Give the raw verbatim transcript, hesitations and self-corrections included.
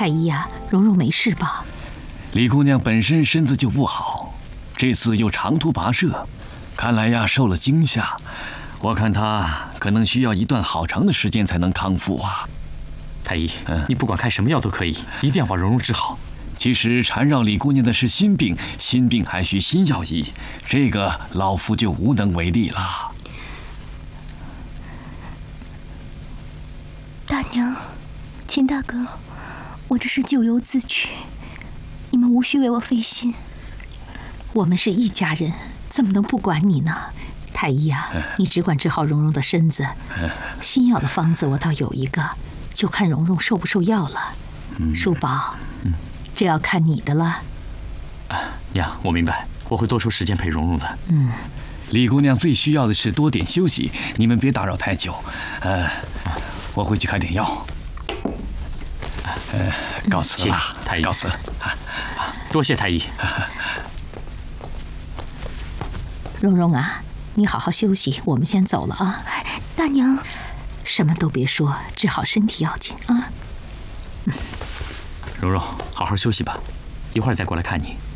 太医呀，蓉蓉没事吧？ 李姑娘本身身子就不好，这次又长途跋涉，看来呀受了惊吓。我看她可能需要一段好长的时间才能康复啊。 太医，嗯、你不管开什么药都可以，一定要把蓉蓉治好。 其实缠绕李姑娘的是心病，心病还需心药医，这个老夫就无能为力了。 大娘，秦大哥，我这是咎由自取，你们无需为我费心。 我们是一家人，怎么能不管你呢？太医啊，你只管治好蓉蓉的身子，心药的方子我倒有一个，就看蓉蓉受不受药了。嗯、叔宝，嗯，这要看你的了。 啊，娘，我明白，我会多出时间陪蓉蓉的。 嗯， 李姑娘最需要的是多点休息，你们别打扰太久。呃，我回去开点药。呃，告辞了， 嗯、太医， 告辞。 多谢太医。 蓉蓉啊，你好好休息，我们先走了啊。 大娘， 什么都别说，治好身体要紧啊。 蓉蓉，好好休息吧，一会儿再过来看你。